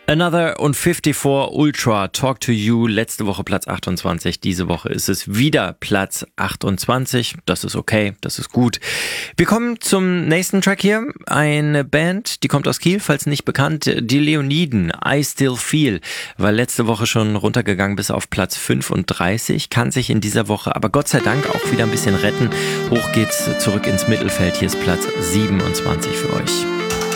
Another und 54 Ultra, Talk to You, letzte Woche Platz 28, diese Woche ist es wieder Platz 28, das ist okay, das ist gut. Wir kommen zum nächsten Track hier, eine Band, die kommt aus Kiel, falls nicht bekannt, die Leoniden, I Still Feel, war letzte Woche schon runtergegangen bis auf Platz 35, kann sich in dieser Woche aber Gott sei Dank auch wieder ein bisschen retten, hoch geht's zurück ins Mittelfeld, hier ist Platz 27 für euch.